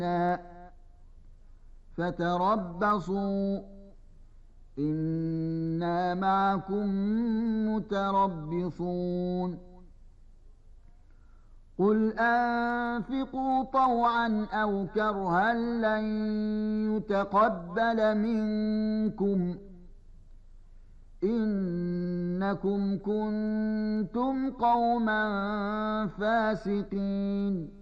فتربصوا إنا معكم متربصون قل أنفقوا طوعا أو كرها لن يتقبل منكم إنكم كنتم قوما فاسقين